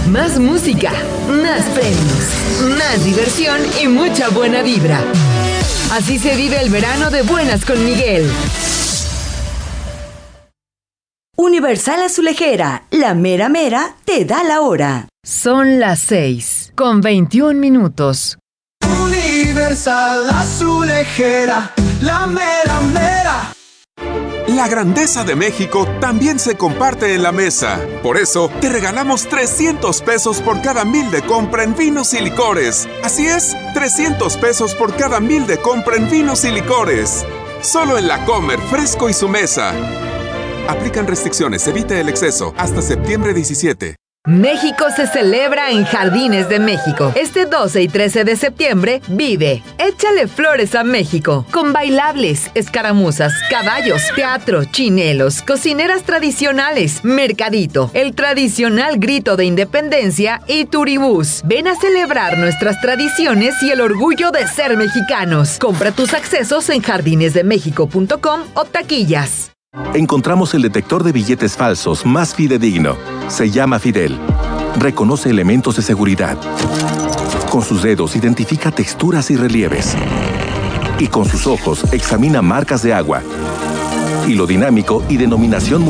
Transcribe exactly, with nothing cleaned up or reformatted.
Más música, más premios, más diversión y mucha buena vibra. Así se vive el verano de buenas con Miguel. Universal Azulejera, la mera mera te da la hora. Son las seis, con veintiún minutos. Universal Azulejera, la mera mera. La grandeza de México también se comparte en la mesa. Por eso, te regalamos trescientos pesos por cada mil de compra en vinos y licores. Así es, trescientos pesos por cada mil de compra en vinos y licores. Solo en La Comer, Fresco y Su Mesa. Aplican restricciones, evita el exceso. Hasta septiembre diecisiete. México se celebra en Jardines de México. Este doce y trece de septiembre, vive Échale Flores a México, con bailables, escaramuzas, caballos, teatro, chinelos, cocineras tradicionales, mercadito, el tradicional grito de independencia y turibús. Ven a celebrar nuestras tradiciones y el orgullo de ser mexicanos. Compra tus accesos en jardines de méxico punto com o taquillas. Encontramos el detector de billetes falsos más fidedigno. Se llama Fidel. Reconoce elementos de seguridad. Con sus dedos identifica texturas y relieves. Y con sus ojos examina marcas de agua. Hilo dinámico y denominación